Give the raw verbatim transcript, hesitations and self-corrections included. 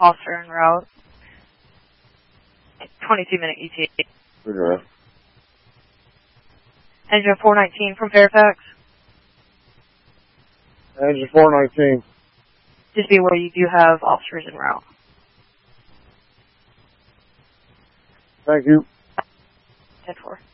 officer en route. twenty-two minute E T A. Okay. Engine four nineteen from Fairfax. Engine four nineteen. Just be aware you do have officers en route. Thank you. ten four.